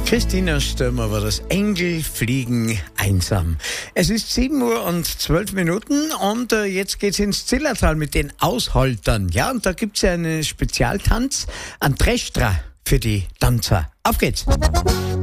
Christina Stürmer war das. Engel fliegen einsam. Es ist 7:12 und jetzt geht's ins Zillertal mit den Aushaltern. Ja, und da gibt's ja einen Spezialtanz, an Trestra für die Tanzer. Auf geht's!